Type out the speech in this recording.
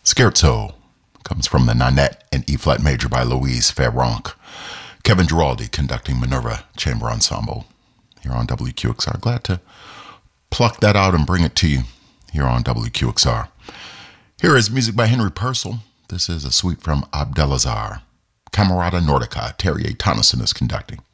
Scherzo comes from the Nanette in E-flat major by Louise Ferronk. Kevin Giraldi conducting Minerva Chamber Ensemble here on WQXR. Glad to pluck that out and bring it to you here on WQXR. Here is music by Henry Purcell. This is a suite from Abdelazar. Camerata Nordica. Terry A. Tonneson is conducting.